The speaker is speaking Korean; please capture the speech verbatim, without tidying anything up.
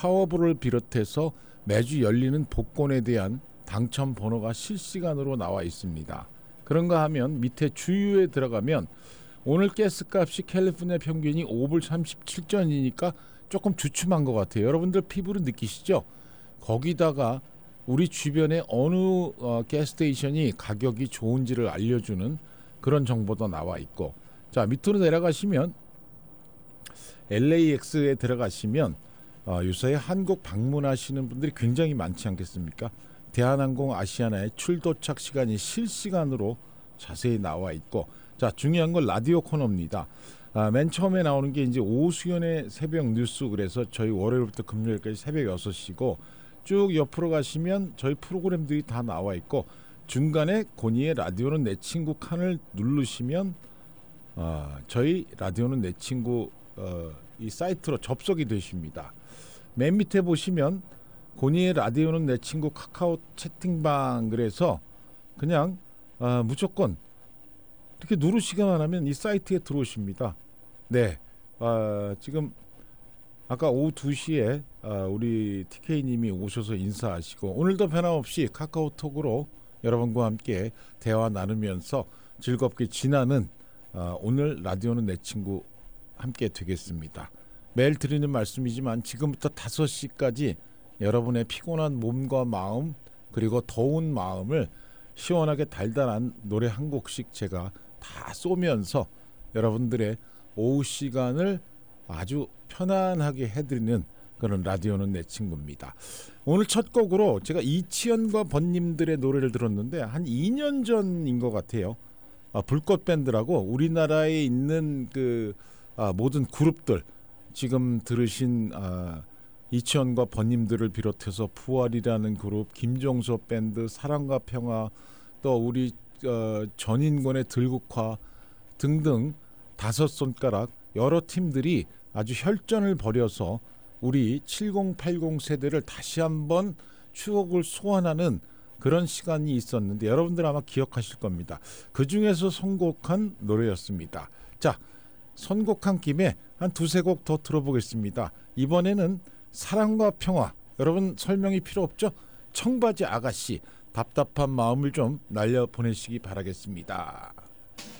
파워볼을 비롯해서 매주 열리는 복권에 대한 당첨 번호가 실시간으로 나와 있습니다. 그런가 하면 밑에 주유에 들어가면 오늘 가스값이 캘리포니아 평균이 오 불 삼십칠 전이니까 조금 주춤한 것 같아요. 여러분들 피부로 느끼시죠? 거기다가 우리 주변에 어느 어, 가스스테이션이 가격이 좋은지를 알려주는 그런 정보도 나와 있고, 자 밑으로 내려가시면 엘에이엑스에 들어가시면 어, 요새 한국 방문하시는 분들이 굉장히 많지 않겠습니까? 대한항공 아시아나의 출도착 시간이 실시간으로 자세히 나와 있고, 자 중요한 건 라디오 코너입니다. 아, 맨 처음에 나오는 게 이제 오수연의 새벽 뉴스, 그래서 저희 월요일부터 금요일까지 새벽 여섯 시고 쭉 옆으로 가시면 저희 프로그램들이 다 나와 있고, 중간에 고니의 라디오는 내 친구 칸을 누르시면 어, 저희 라디오는 내 친구 어, 이 사이트로 접속이 되십니다. 맨 밑에 보시면 고니의 라디오는 내 친구 카카오 채팅방, 그래서 그냥 어, 무조건 이렇게 누르시기만 하면 이 사이트에 들어오십니다. 네, 어, 지금 아까 오후 두 시에 어, 우리 티케이님이 오셔서 인사하시고, 오늘도 변함없이 카카오톡으로 여러분과 함께 대화 나누면서 즐겁게 지나는 어, 오늘 라디오는 내 친구 함께 되겠습니다. 매일 드리는 말씀이지만 지금부터 다섯 시까지 여러분의 피곤한 몸과 마음, 그리고 더운 마음을 시원하게 달달한 노래 한 곡씩 제가 다 쏘면서 여러분들의 오후 시간을 아주 편안하게 해드리는 그런 라디오는 내 친구입니다. 오늘 첫 곡으로 제가 이치현과 번님들의 노래를 들었는데 한 이 년 전인 것 같아요. 아, 불꽃밴드라고 우리나라에 있는 그 아, 모든 그룹들, 지금 들으신 아, 이치현과 번님들을 비롯해서 부활이라는 그룹, 김종서 밴드, 사랑과 평화, 또 우리 어, 전인권의 들국화 등등 다섯 손가락 여러 팀들이 아주 혈전을 벌여서 우리 칠십, 팔십 세대를 다시 한번 추억을 소환하는 그런 시간이 있었는데 여러분들 아마 기억하실 겁니다. 그 중에서 선곡한 노래였습니다. 자, 선곡한 김에 한 두세 곡 더 들어보겠습니다. 이번에는 사랑과 평화, 여러분 설명이 필요 없죠? 청바지 아가씨, 답답한 마음을 좀 날려보내시기 바라겠습니다.